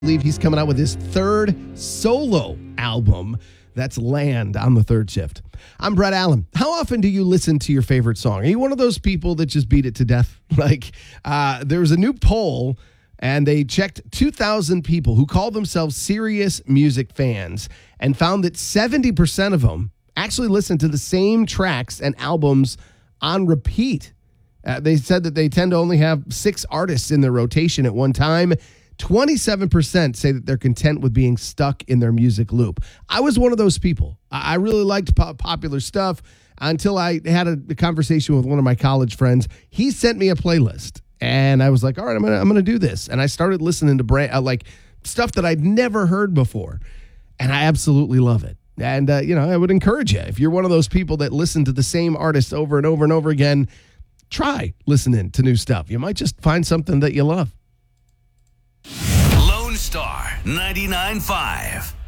believe he's coming out with his third solo album. That's Land on the Third Shift. I'm Brett Allen. How often do you listen to your favorite song? Are you one of those people that just beat it to death? There was a new poll, and they checked 2,000 people who call themselves serious music fans and found that 70% of them actually listen to the same tracks and albums on repeat. They said that they tend to only have 6 artists in their rotation at one time. 27% say that they're content with being stuck in their music loop. I was one of those people. I really liked popular stuff until I had a conversation with one of my college friends. He sent me a playlist, and I was like, all right, I'm gonna do this. And I started listening to stuff that I'd never heard before, and I absolutely love it. And, I would encourage you, if you're one of those people that listen to the same artists over and over and over again, try listening to new stuff. You might just find something that you love. Lone Star 99.5.